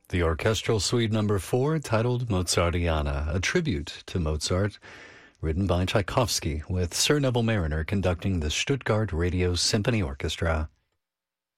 The Orchestral Suite Number 4, titled Mozartiana, a tribute to Mozart, written by Tchaikovsky, with Sir Neville Marriner conducting the Stuttgart Radio Symphony Orchestra.